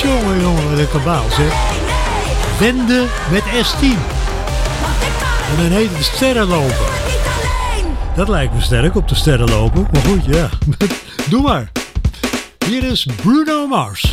Jongen, wat een kabaal zeg. Wende met S10. En dan heet het sterrenlopen. Dat lijkt me sterk op de sterrenlopen. Maar goed, ja. Doe maar. Hier is Bruno Mars.